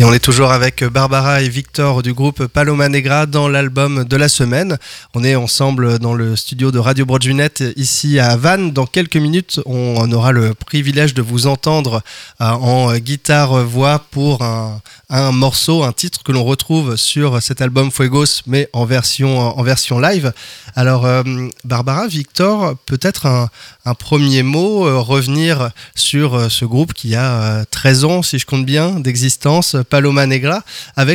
on est toujours avec Barbara et Victor du groupe Paloma Negra dans l'album de la semaine. On est ensemble dans le studio de Radio Broadjunet ici à Vannes. Dans quelques minutes, on aura le privilège de vous entendre en guitare-voix pour un morceau, un titre que l'on retrouve sur cet album Fuegos, mais en version live. Alors Barbara, Victor, peut-être un premier mot, revenir sur ce groupe qui a 13 ans, si je compte bien, d'existence, Paloma Negra, avec